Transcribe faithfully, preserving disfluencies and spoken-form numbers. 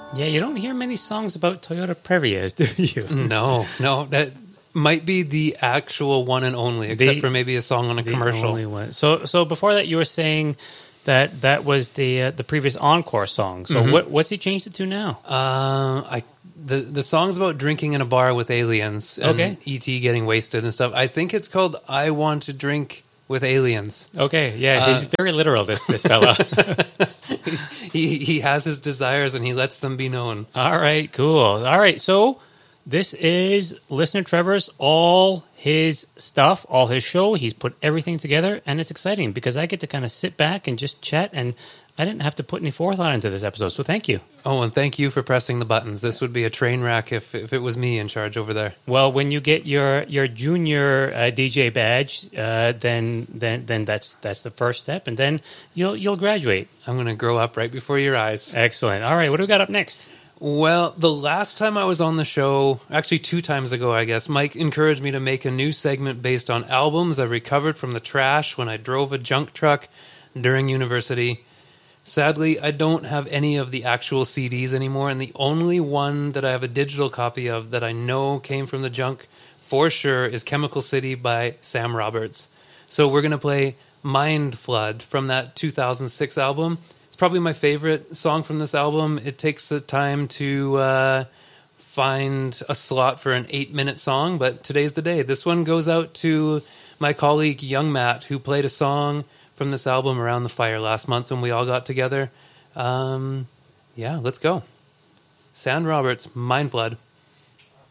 Yeah, you don't hear many songs about Toyota Previas, do you? No, no, that might be the actual one and only, except The- for maybe a song on a The commercial. only one. So, so before that, you were saying that that was the uh, the previous encore song. So, Mm-hmm. what what's he changed it to now? Uh, I the the song's about drinking in a bar with aliens and Okay. E T getting wasted and stuff. I think it's called "I Want to Drink with Aliens." Okay, yeah, Uh, he's very literal. This this fella. He he has his desires and he lets them be known. All right, cool. All right, so this is listener Trevor's all his stuff, all his show. He's put everything together, and it's exciting because I get to kind of sit back and just chat, and I didn't have to put any forethought into this episode. So thank you. Oh, and thank you for pressing the buttons. This would be a train wreck if if it was me in charge over there. Well, when you get your your junior uh, D J badge, uh, then then then that's that's the first step, and then you'll you'll graduate. I'm going to grow up right before your eyes. Excellent. All right, what do we got up next? Well, the last time I was on the show, actually two times ago, I guess, Mike encouraged me to make a new segment based on albums I recovered from the trash when I drove a junk truck during university. Sadly, I don't have any of the actual C Ds anymore, and the only one that I have a digital copy of that I know came from the junk for sure is Chemical City by Sam Roberts. So we're going to play Mind Flood from that two thousand six album. It's probably my favorite song from this album. It takes a time to uh, find a slot for an eight-minute song, but today's the day. This one goes out to my colleague Young Matt, who played a song from this album around the fire last month when we all got together. Um, yeah, let's go. Sam Roberts, Mind Flood.